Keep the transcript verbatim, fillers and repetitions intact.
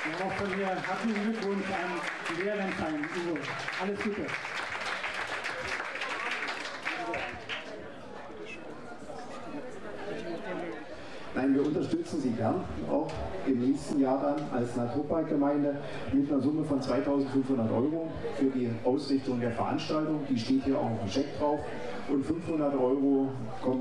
Ja, auch von mir herzlichen Glückwunsch an Lehrrennsheim, Uwe. Alles Gute. Nein, wir unterstützen Sie gern, auch im nächsten Jahr dann als Naturparkgemeinde mit einer Summe von zweitausendfünfhundert Euro für die Ausrichtung der Veranstaltung. Die steht hier auch auf dem Scheck drauf. Und fünfhundert Euro kommen